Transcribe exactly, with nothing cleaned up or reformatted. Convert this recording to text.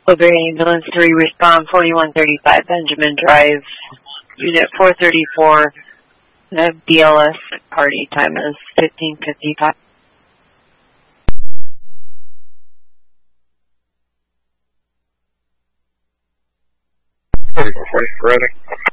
Obey Ambulance three, respond forty-one thirty-five Benjamin Drive, Unit four thirty-four, the B L S party time is fifteen fifty-five. forty-four forty, ready.